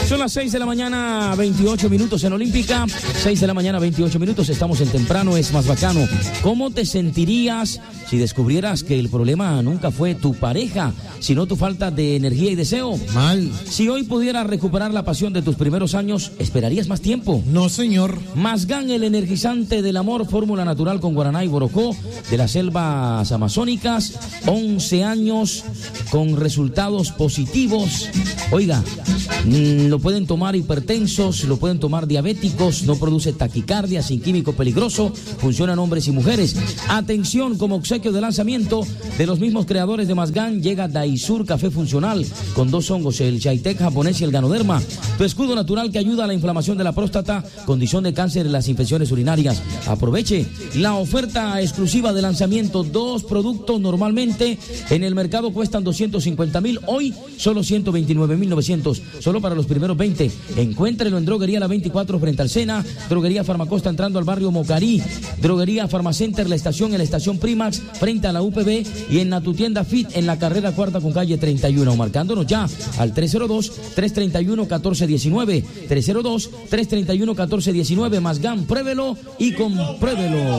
Son las 6 de la mañana, 28 minutos en Olímpica. 6 de la mañana, 28 minutos. Estamos en Temprano es Más Bacano. ¿Cómo te sentirías si descubrieras que el problema nunca fue tu pareja, sino tu falta de energía y deseo? Mal. Si hoy pudieras recuperar la pasión de tus primeros años, ¿esperarías más tiempo? No, señor. Masgan, el energizante del amor, fórmula natural con guaraná y borocó de las selvas amazónicas. 11 años con resultados positivos. Oiga, lo pueden tomar hipertensos, lo pueden tomar diabéticos, no produce taquicardia, sin químico peligroso, funciona en hombres y mujeres. Atención, como obsequio de lanzamiento de los mismos creadores de Masgan, llega Daisur Café Funcional con 2 hongos, el Chaitek japonés y el Ganoderma. Tu escudo natural que ayuda a la inflamación de la próstata, condición de cáncer y las infecciones urinarias. Aproveche la oferta exclusiva de lanzamiento. 2 productos normalmente en el mercado cuestan 250,000, hoy solo 129,900, solo para los primeros 20. Encuéntrelo en Droguería La 24 frente al Sena, Droguería Farmacosta entrando al barrio Mocarí, Droguería Farmacenter La Estación en la Estación Primax frente a la UPB y en tu tienda Fit en la carrera 4 con calle 31, marcándonos ya al 302-331-1419, 302-331-1419. Masgan, pruébelo y compruébelo.